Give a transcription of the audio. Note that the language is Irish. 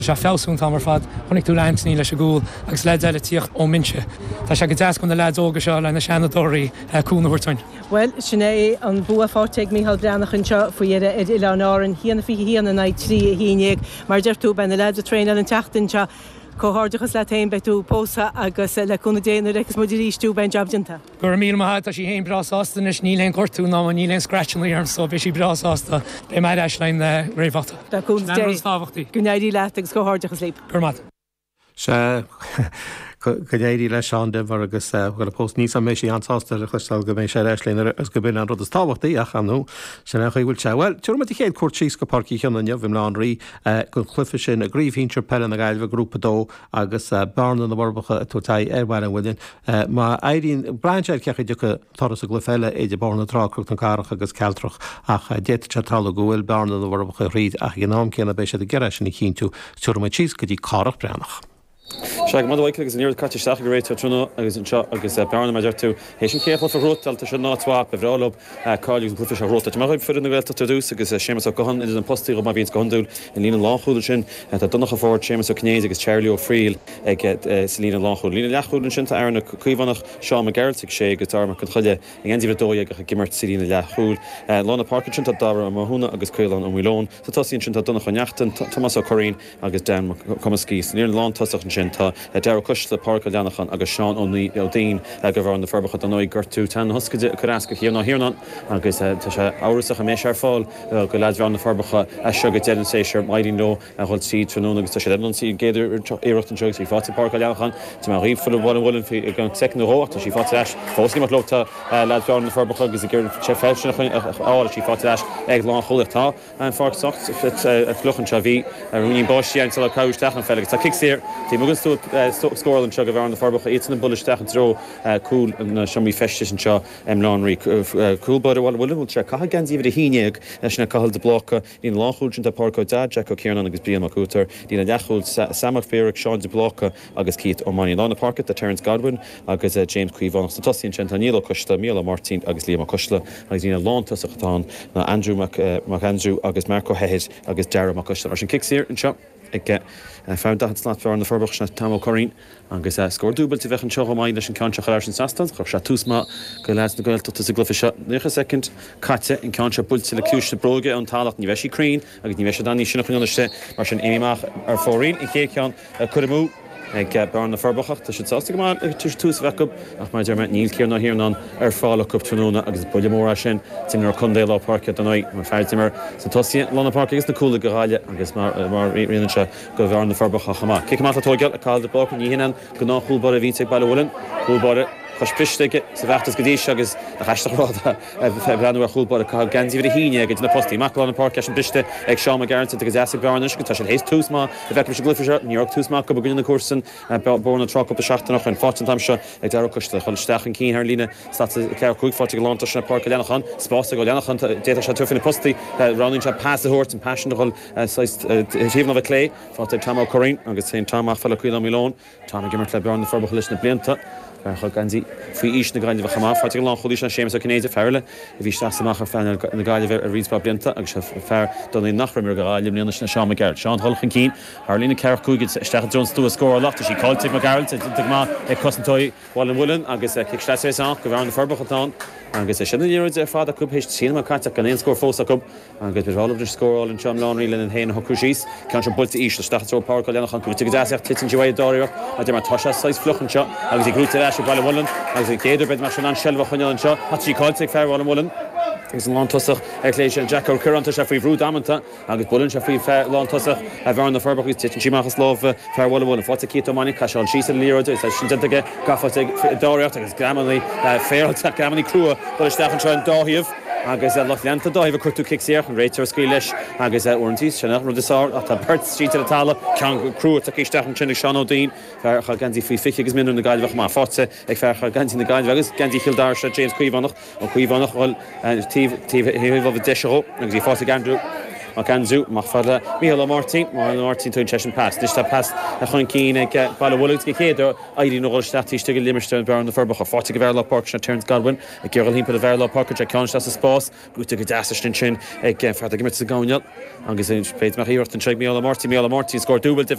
Se fésún tá mar fad chunig tú leintní leis a gúil agus le eile tíocht ó minse. Tá se go deas chun na leid óga seo lena seanadóirí cúnahirtain. Well, sinné an bua fáteag Mícheál Breanach an seo faoire Ileánárin híanana fi híanana na trí híineag mar deirtú ben na leid a tréine an teachtain seo cóthardachas le taon beitú pósa agus leúna déanú agus muidir ríistú ben jobdinta. Gur mí maithe a sí hén brasásta is ní len cortú ná ní len scratchan arm so bhí sí brasásta be mar eis lein réhachta. Táhachttaí. Gúnéirí leat agus cóthardachas líp. Gurmat. Se Cadéirí le seán de bhar agus bhfuil a post níos mé sí ansásta le chluistáil go mé sé eislínar agus go bin an rud táhachttaí a chanú sin chu bhfuil se. Well, tuairma í chéad cuat síos go parcí cheanna bhím láí go chlufa sin a gríomhhíntir pell na gailh grúpa dó agus barna na bharbacha tútaid bhhain bhfuin. Má éiríonn brainteid cecha decha toras a glufaile éidir barna rácrút an carach agus ceiltrach ach déit se tal go bhfuil barna na bharbacha ríd ach gnám céanna bééis a geire sin chin tú tuairma síos go dtí carach Breanach. Seag mad bhaid agus níor caite seach go réit trúna agus an seo agus bearna maidir tú hééis sin céfla a rótalta se náá be bhrálob cáilú glufa a róta. Mar furin bhilta dús agus sémas a gohan idir an postí go má bhíon goúil in lína láchúil sin tá donnach a fór sémas a cnéad agus Charlie O'Friel ag lína láchúil. Lína leachúil sin arna cuiomhannach Seán McGarrett sé go tarma chun chuile an ggéidir dóide a gimmart sí lína leachúil. Lána Parker sin dára a húna agus chuileán an bhilón, Tá tosíonn sin donnach an neachtain Thomas O'Corrine agus Dan Comascís. Níor lán tosach sin tá Deir Cusla Park Leanachan agus Seán O'Neill O'Dean go bhar na farbacha an nóid gurtú tan hoscaide churasca híarna hiarna agus tá sé áras a mééis ar fáil go leidhrán na farbacha se go dean séisiir maidín nó a chuil sí tróna agus tá sé lean sí géidir éirecht an segus í fáte Park Leanachan tá mar riomh bhil fi gan te na rócht sí fáte leis fóscí mar lota leidhrán na farbacha agus gur sé féilsena áil sí fáte leis ag lá cholatá an farsacht fluchan se bhí runúní báistíán sa cáisteach an félegus tá kickséir tí mugus tú scóirlann seo go bhar na farbacha éan na bulisteach an tro cúil na seomí feiste an seo láí cúlbar bhil bhfuil se cai gantíomh a híineag leisna cail de blocha íon láchúil sin Parco da Jack O'Kiernan agus Brian McCútar dína leachúil Samach Féric Seán de blocha agus Keith O'Mani Lána Parket a Terence Godwin agus James Cuiván sa tosíonn sin Níl Costa Míla Martin agus Liam Costa agus dína lántas a chatán na Andrew McAndrew agus Marco Head agus Dara McCusta mar sin kickséir an seo ag fáin dahan slát fear na forbach na Tom O'Corrine agus scór dúbaltí bheith an seo máid leis an cáinte chair sin sastan chu se túsma go leis na goilta a glufa se nucha second caite in cáinte bultí le cúis na bróge an talach ní bheisi crín agus ní bheisi daní sinna chuiste mar sin éimeach ar fórín i chéceán chumú ag bar na farbachacht tá sásta go tuis tús bheicub ach mar dearrma níl céar na hiarnan ar fála cup tróna agus builemóra sin tíar chundéile parket an áid mar feartimar sa tosí Lana Park agus na coolla go háile agus mar riann se go bhar na farbacha chamá. Cic má atógeil a cáil de blog ní hinan go náchúlbar a bhí ag bailhfuilin chúlbar Pristige sa bheachtas go dtí agus a chaisteráda breanú a chúlbar a gantíomh a híine go na postí Maclan Park an briste ag Seán McGarrett agus Easa Barnes go tá sin hééis túsma a bheith se glyfa New York túsma go bginn na cuasan borna tro op a seachtainach an fátan se ag Dara Costa chuil stechan cí ar lína sta ceir chuig fáte go lánta na Park Leanachan spásta go Leanachan déta se tufin na postí running se pass hort an passion chuil tíomh a clé fáte Tom O'Corrine agus sé Tomach fel chuil Milán Tom gimmert le bearna forbach leis na blianta ganzi fao ís na gaiileh chamá fáte go lá chodí an sémas a cnéide fearle a bhí staach fan na gaiileh a ríspa blianta agus fear don í nachramir go gáilm líana na Seán McGarrett. Seán Holchan cín ar lína ceir chuigid Steach Jones tú a scór lachta sí cáilte McGarrett má ag cosantóid bháil an bhfuilin agus kicksteán go bhar na forbachatá agus sinna níid ar fád a cub hééis sína caite gan éon scór fósa cub agus berálah na scóráil an Seán Lánaí in héana hocrúsís cean se bulta ís le Steachtró Park Leanachan go deach titin joid dáíoch a d mar tá 6 fluchan seo agus i grúte leis bail bhfuilin agus i céidir bed mar an sellbh chuine an seo hat sí cáilte fearháil an bhfuilin agus an lántasach ag lééis an Jack O'Curranta se faoi bhrú damananta agus bulinn se faoi lántasach a bhar na forbachí titin síachchas láh fearháil bhfuilin fáte Keith O'Mani caiisiáil sí an líide is sin dentage gafaigh dáireacht agus gramannaí féalta gramannaí crua bud isteach an seo an dáhiamh agus lech leanta dáibh chuú kickséach an réitir scrí leis agus orintí sinna rudá a tá Perth Street a tala cean cruú a isteach an sinna Seán O'Dean fearcha gantí fao fiche agus minú na gaiilhah má fáte ag fearcha gantí na gaiilh agus gantí chiildáir se James Cuivánach ó Cuivánach bhil tíomh deisiró agus í fáte Andrew a canú má fada Míle Martin tún te pass. Dis tá pass a chun cí ag ballhúlaigh go chéidir airí nóáiltetíiste go limiste ber na forbach a fáte go bhela Park na Terns Godwin a ggéil hípa a bhela Park a cean a spás goúta go deastin sin ag fer a gimit sa gáineal agus péit mar híirt an tre Míle Martin scór dúbal